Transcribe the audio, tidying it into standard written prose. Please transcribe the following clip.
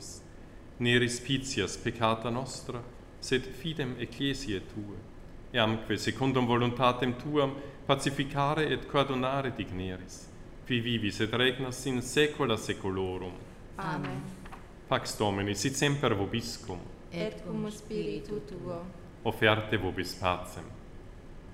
nobis, ne respicias peccata nostra, sed fidem ecclesiae Tue, eamque secundum voluntatem Tuam pacificare et coadunare digneris, qui vivis et regnas in saecula saeculorum. Amen. Pax Domini sit semper vobiscum, Et cum spiritu tuo. offerte vobis pacem.